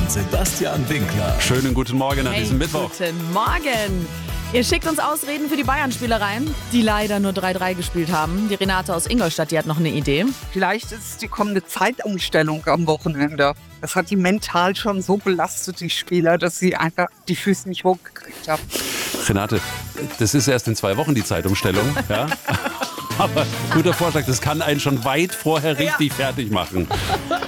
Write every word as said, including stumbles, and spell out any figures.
und Sebastian Winkler. Schönen guten Morgen an Hey, diesem Mittwoch. Guten Morgen. Ihr schickt uns Ausreden für die Bayern-Spielereien, die leider nur drei drei gespielt haben. Die Renate aus Ingolstadt, die hat noch eine Idee. Vielleicht ist es die kommende Zeitumstellung am Wochenende. Das hat die mental schon so belastet, die Spieler, dass sie einfach die Füße nicht hochgekriegt haben. Renate, das ist erst in zwei Wochen die Zeitumstellung. Ja? Aber guter Vorschlag, das kann einen schon weit vorher richtig fertig machen.